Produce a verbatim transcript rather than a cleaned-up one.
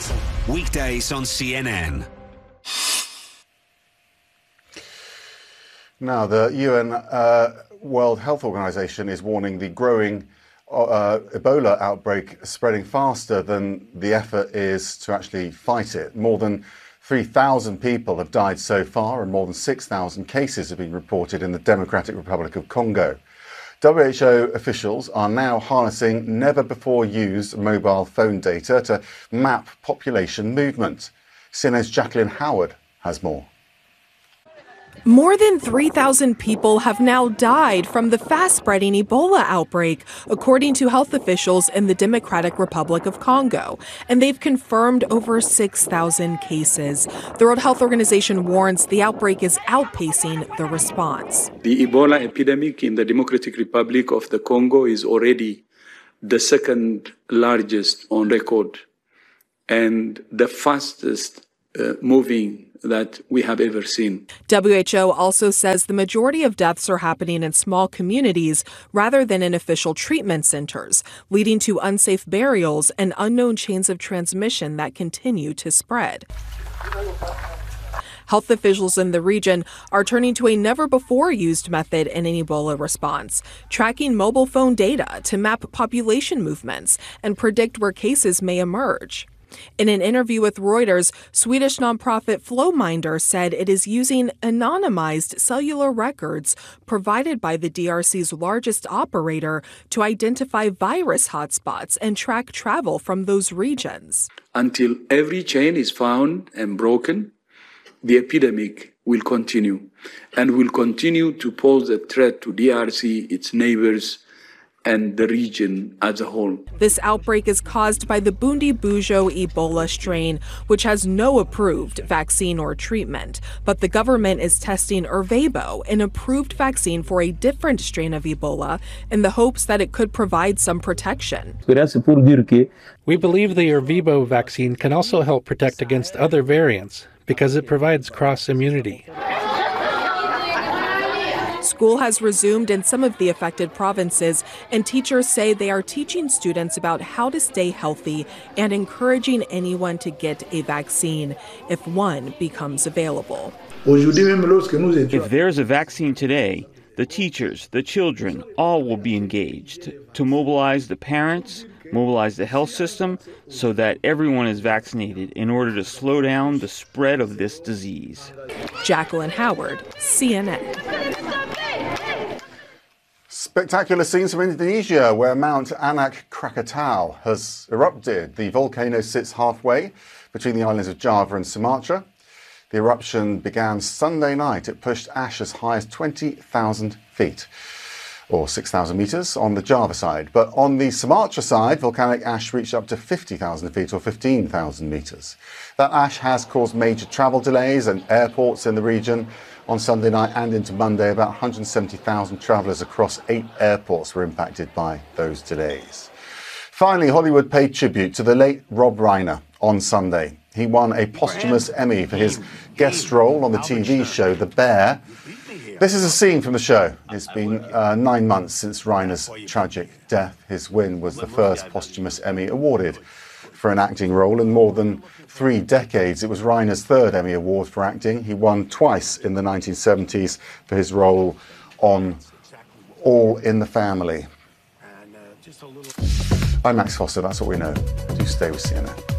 Weekdays on C N N. Now, the U N uh, World Health Organization is warning the growing uh, Ebola outbreak spreading faster than the effort is to actually fight it. More than three thousand people have died so far, and more than six thousand cases have been reported in the Democratic Republic of Congo. W H O officials are now harnessing never-before-used mobile phone data to map population movement. C N N's Jacqueline Howard has more. More than three thousand people have now died from the fast-spreading Ebola outbreak, according to health officials in the Democratic Republic of Congo, and they've confirmed over six thousand cases. The World Health Organization warns the outbreak is outpacing the response. The Ebola epidemic in the Democratic Republic of the Congo is already the second largest on record and the fastest uh, moving that we have ever seen. W H O also says the majority of deaths are happening in small communities rather than in official treatment centers, leading to unsafe burials and unknown chains of transmission that continue to spread. Health officials in the region are turning to a never-before-used method in an Ebola response, tracking mobile phone data to map population movements and predict where cases may emerge. In an interview with Reuters, Swedish nonprofit Flowminder said it is using anonymized cellular records provided by the D R C's largest operator to identify virus hotspots and track travel from those regions. Until every chain is found and broken, the epidemic will continue and will continue to pose a threat to D R C, its neighbors, and the region as a whole. This outbreak is caused by the Bundibugyo Ebola strain, which has no approved vaccine or treatment. But the government is testing Ervebo, an approved vaccine for a different strain of Ebola, in the hopes that it could provide some protection. We believe the Ervebo vaccine can also help protect against other variants because it provides cross-immunity. School has resumed in some of the affected provinces, and teachers say they are teaching students about how to stay healthy and encouraging anyone to get a vaccine if one becomes available. If there's a vaccine today, the teachers, the children, all will be engaged to mobilize the parents, mobilize the health system so that everyone is vaccinated in order to slow down the spread of this disease. Jacqueline Howard, C N N. Spectacular scenes from Indonesia, where Mount Anak Krakatau has erupted. The volcano sits halfway between the islands of Java and Sumatra. The eruption began Sunday night. It pushed ash as high as twenty thousand feet, or six thousand metres on the Java side. But on the Sumatra side, volcanic ash reached up to fifty thousand feet, or fifteen thousand metres. That ash has caused major travel delays and airports in the region. On Sunday night and into Monday, about one hundred seventy thousand travellers across eight airports were impacted by those delays. Finally, Hollywood paid tribute to the late Rob Reiner on Sunday. He won a posthumous Emmy for his guest role on the T V show The Bear. This is a scene from the show. It's been uh, nine months since Reiner's tragic death. His win was the first posthumous Emmy awarded for an acting role in more than three decades. It was Reiner's third Emmy Award for acting. He won twice in the nineteen seventies for his role on All in the Family. I'm Max Foster, that's what we know. Do stay with C N N.